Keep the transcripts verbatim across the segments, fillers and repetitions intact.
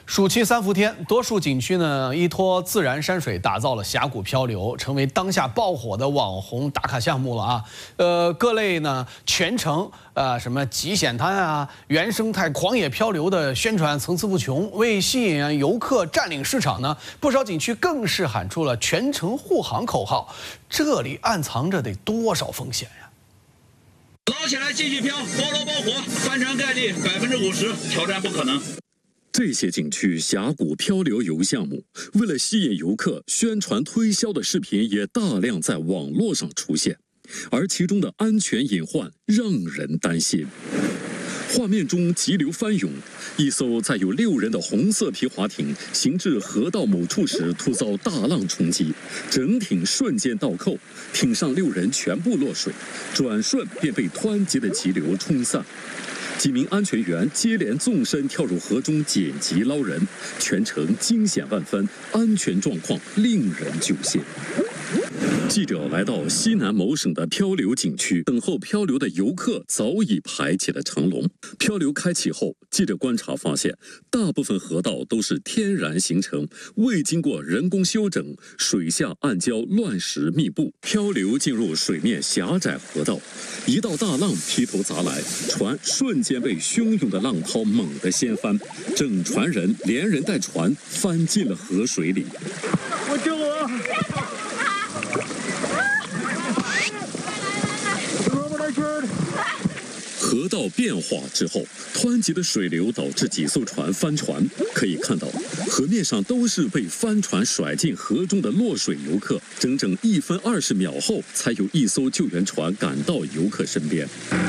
暑期三伏天，多数景区呢依托自然山水打造了峡谷漂流，成为当下爆火的网红打卡项目了啊。呃，各类呢全程呃什么极险滩啊、原生态狂野漂流的宣传层出不穷，为吸引游客占领市场呢，不少景区更是喊出了全程护航口号。这里暗藏着得多少风险呀？ 捞起来继续漂，包捞包活，翻船概率百分之五十，挑战不可能。 这些景区峡谷漂流游项目，为了吸引游客，宣传推销的视频也大量在网络上出现，而其中的安全隐患让人担心。画面中急流翻涌，一艘载有六人的红色皮划艇行至河道某处时，突遭大浪冲击，整艇瞬间倒扣，艇上六人全部落水，转瞬便被湍急的急流冲散。 几名安全员接连纵身跳入河中紧急捞人，全程惊险万分，安全状况令人揪心。记者来到西南某省的漂流景区，等候漂流的游客早已排起了长龙。漂流开启后，记者观察发现，大部分河道都是天然形成，未经过人工修整，水下暗礁乱石密布。漂流进入水面狭窄河道，一道大浪劈头砸来，船瞬间被汹涌的浪涛猛地掀翻，整船人连人带船翻进了河水里。 我救我！ 河道变化之后，湍急的水流导致几艘船翻船。可以看到，河面上都是被帆船甩进河中的落水游客。整整一分二十秒后，才有一艘救援船赶到游客身边。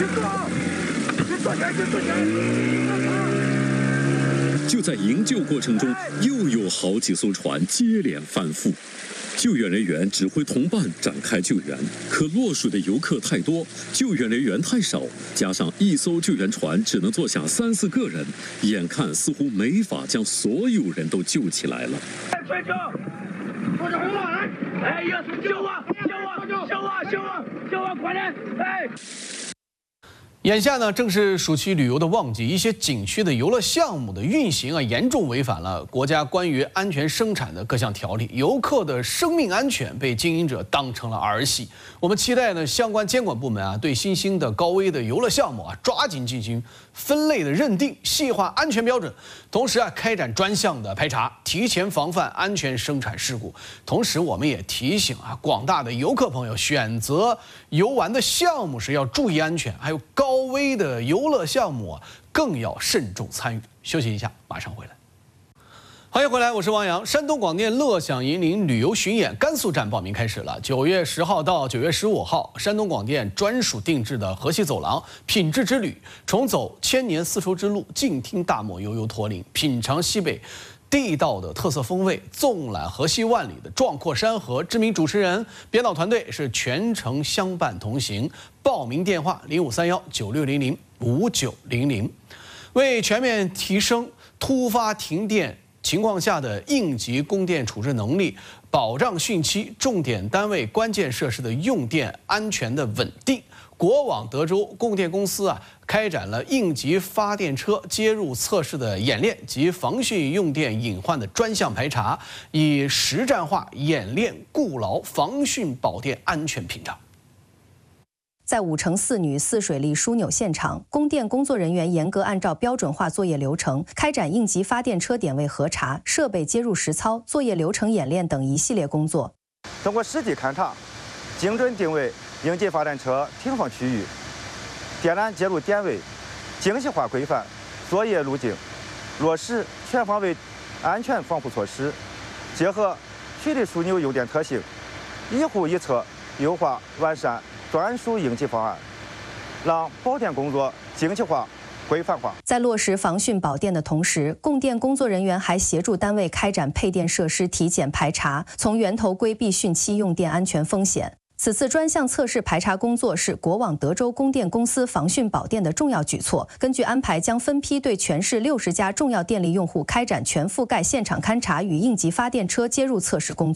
就在营救过程中，又有好几艘船接连翻覆。 救援人员指挥同伴展开救援，可落水的游客太多，救援人员太少，加上一艘救援船只能坐下三四个人，眼看似乎没法将所有人都救起来了。 快救！快救！来！哎呀，救我！救我！救我！救我！救我！快点！哎！ 眼下呢，正是暑期旅游的旺季，一些景区的游乐项目的运行啊，严重违反了国家关于安全生产的各项条例，游客的生命安全被经营者当成了儿戏。我们期待呢，相关监管部门啊，对新兴的高危的游乐项目啊，抓紧进行分类的认定，细化安全标准，同时啊，开展专项的排查，提前防范安全生产事故。同时，我们也提醒啊，广大的游客朋友，选择游玩的项目时要注意安全，还有高。 高危的游乐项目啊，更要慎重参与。休息一下，马上回来。欢迎回来，我是王洋。山东广电乐享银陵旅游巡演甘肃站报名开始了，九月十号到九月十五号，山东广电专属定制的河西走廊品质之旅，重走千年丝绸之路，静听大漠悠悠驼铃，品尝西北 地道的特色风味，纵览河西万里的壮阔山河。知名主持人、编导团队是全程相伴同行。报名电话：零五三幺九六零零五九零零。为全面提升突发停电情况下的应急供电处置能力，保障汛期重点单位关键设施的用电安全的稳定。 国网德州供电公司啊，开展了应急发电车接入测试的演练及防汛用电隐患的专项排查，以实战化演练固牢防汛保电安全屏障。 在五城四女四水利枢纽现场，供电工作人员严格按照标准化作业流程，开展应急发电车点位核查、设备接入实操、作业流程演练等一系列工作。 通过实地勘查，精准定位应急发电车停放区域、电缆接入点位，精细化规范作业路径，落实全方位安全防护措施，结合水利枢纽用电特性，一户一策，优化完善 专属应急方案，让保电工作精细化、规范化。 在落实防汛保电的同时，供电工作人员还协助单位开展配电设施体检排查，从源头规避汛期用电安全风险。此次专项测试排查工作是国网德州供电公司防汛保电的重要举措。根据安排，将分批对全市六十家重要电力用户开展全覆盖现场勘查与应急发电车接入测试工作。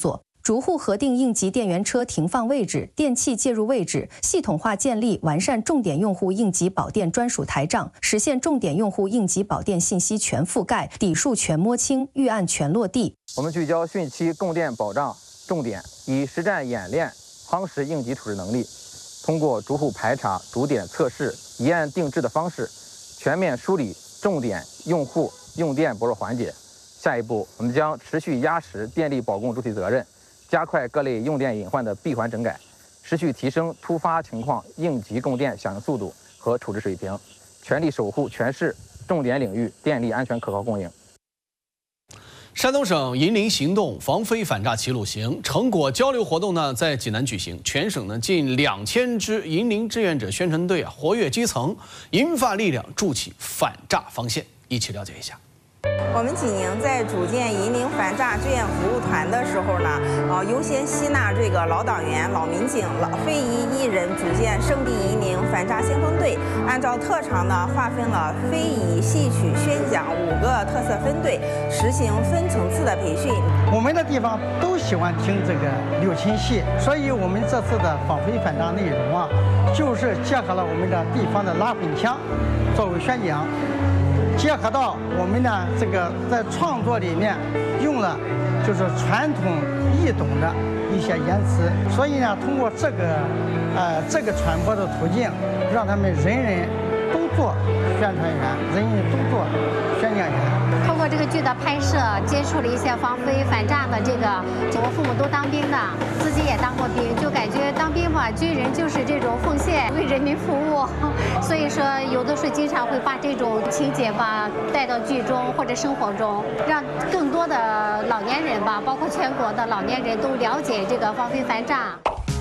逐户核定应急电源车停放位置、电器介入位置，系统化建立完善重点用户应急保电专属台账，实现重点用户应急保电信息全覆盖、底数全摸清、预案全落地。 我们聚焦汛期供电保障重点，以实战演练夯实应急处置能力，通过逐户排查、逐点测试、一案定制的方式，全面梳理重点用户用电薄弱环节。下一步，我们将持续压实电力保供主体责任，加快各类用电隐患的闭环整改，持续提升突发情况应急供电响应速度和处置水平，全力守护全市重点领域电力安全可靠供应。 山东省银陵行动防非反诈齐鲁行成果交流活动呢，在济南举行。全省呢近两千支银陵志愿者宣传队啊，活跃基层，银发力量筑起反诈防线。一起了解一下。 我们济宁在组建银陵反诈志愿服务团的时候呢，呃，优先吸纳这个老党员、老民警、老非遗艺人，组建圣地银陵反诈先锋队。按照特长呢，划分了非遗、戏曲、宣讲五个特色分队，实行分层次的培训。 我们的地方都喜欢听这个柳琴戏，所以我们这次的防非反诈内容啊，就是结合了我们的地方的拉魂腔作为宣讲。结合到我们呢，这个在创作里面用了就是传统易懂的一些言辞，所以呢，通过这个呃这个传播的途径，让他们人人都做宣传员，人人都做宣讲员。 通过这个剧的拍摄，接触了一些防非反诈的这个，我父母都当兵的，自己也当过兵，就感觉当兵嘛，军人就是这种奉献，为人民服务。所以说，有的时候经常会把这种情节吧带到剧中或者生活中，让更多的老年人吧，包括全国的老年人都了解这个防非反诈。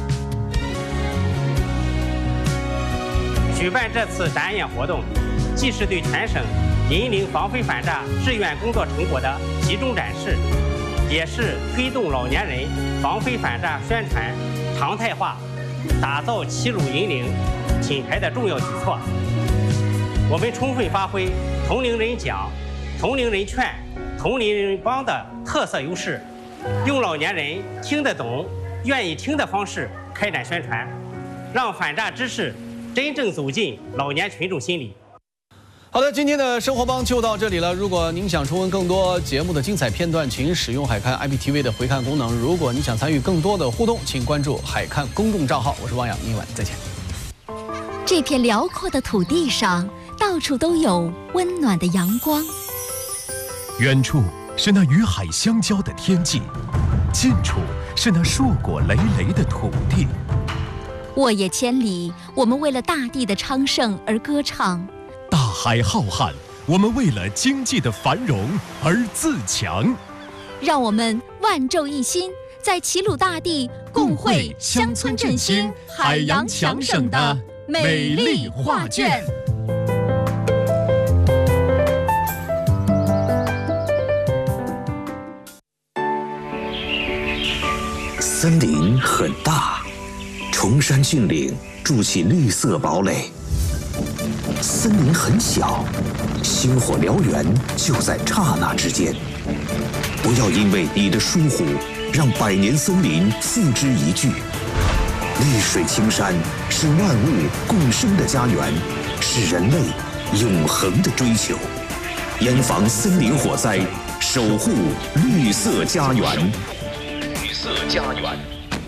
举办这次展演活动，既是对全省银陵防非反诈志愿工作成果的集中展示，也是推动老年人防非反诈宣传常态化、打造齐鲁银陵品牌的重要举措。我们充分发挥同龄人讲、同龄人劝、同龄人帮的特色优势，用老年人听得懂、愿意听的方式开展宣传，让反诈知识真正走进老年群众心里。 好的，今天的生活帮就到这里了。如果您想重温更多节目的精彩片段，请使用海看 I P T V 的回看功能。如果你想参与更多的互动，请关注海看公众账号。我是汪洋，明晚再见。 这片辽阔的土地上，到处都有温暖的阳光。 远处是那与海相交的天际，近处是那硕果累累的土地。 沃野千里，我们为了大地的昌盛而歌唱。 大海浩瀚，我们为了经济的繁荣而自强。 让我们万众一心，在齐鲁大地共绘乡村振兴、海洋强省的美丽画卷。 森林很大，崇山峻岭筑起绿色堡垒。森林很小，星火燎原就在刹那之间。不要因为你的疏忽，让百年森林付之一炬。绿水青山是万物共生的家园，是人类永恒的追求。严防森林火灾，守护绿色家园。绿色家园。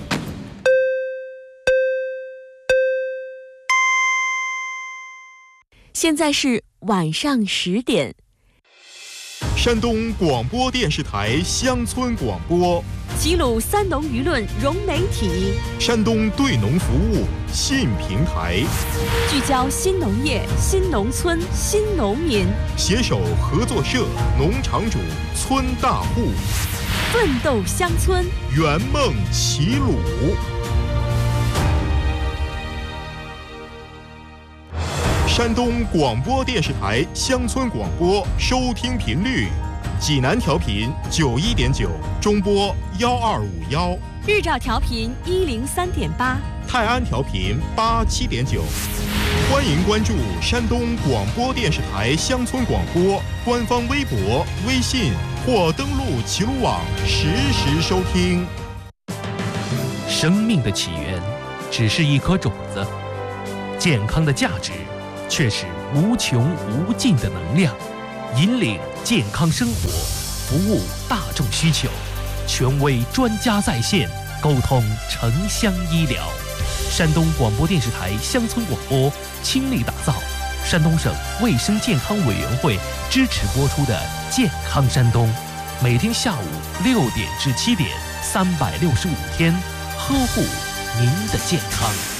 现在是晚上十点。 山东广播电视台乡村广播， 齐鲁三农舆论融媒体， 山东对农服务信平台， 聚焦新农业、新农村、新农民， 携手合作社、农场主、村大户， 奋斗乡村， 圆梦齐鲁。山东广播电视台乡村广播收听频率：济南调频九一点九，中波幺二五幺； 日照调频一零三点八， 泰安调频八七点九。欢迎关注山东广播电视台乡村广播官方微博、微信或登录齐鲁网实时收听。 生命的起源只是一颗种子，健康的价值却是无穷无尽的能量。引领健康生活，服务大众需求，权威专家在线，沟通城乡医疗。山东广播电视台乡村广播倾力打造山东省卫生健康委员会支持播出的《健康山东》，每天下午六点至七点，三百六十五天，呵护您的健康。